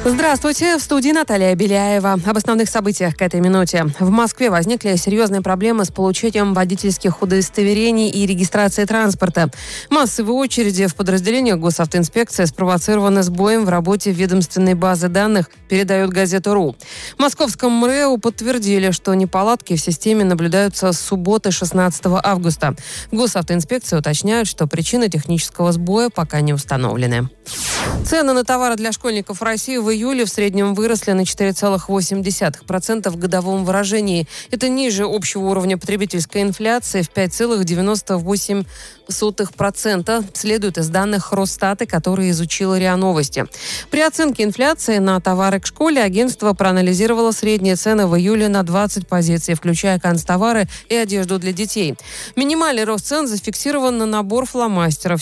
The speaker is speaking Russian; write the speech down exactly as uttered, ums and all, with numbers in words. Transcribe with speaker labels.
Speaker 1: Здравствуйте, в студии Наталья Беляева. Об основных событиях к этой минуте. В Москве возникли серьезные проблемы с получением водительских удостоверений и регистрацией транспорта. Массовые очереди в подразделениях госавтоинспекции спровоцированы сбоем в работе ведомственной базы данных, передает газета РУ. В московском МРЭО подтвердили, что неполадки в системе наблюдаются с субботы шестнадцатого августа. В госавтоинспекции уточняют, что причины технического сбоя пока не установлены. Цены на товары для школьников в России в июле в среднем выросли на четыре целых восемь десятых процента в годовом выражении. Это ниже общего уровня потребительской инфляции в пять целых девяносто восемь сотых процента, следует из данных Росстата, которые изучила РИА Новости. При оценке инфляции на товары к школе агентство проанализировало средние цены в июле на двадцать позиций, включая канцтовары и одежду для детей. Минимальный рост цен зафиксирован на набор фломастеров,